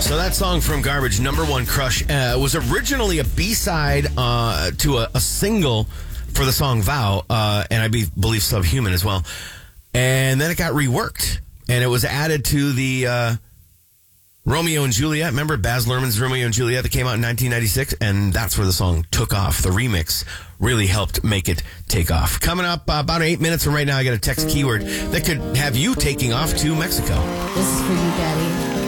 So that song from Garbage, Number One Crush, was originally a B-side to a single for the song Vow, and I believe Subhuman as well. And then it got reworked, and it was added to the Romeo and Juliet. Remember Baz Luhrmann's Romeo and Juliet that came out in 1996? And that's where the song took off. The remix really helped make it take off. Coming up about 8 minutes from right now, I got a text keyword that could have you taking off to Mexico. This is for you, Daddy.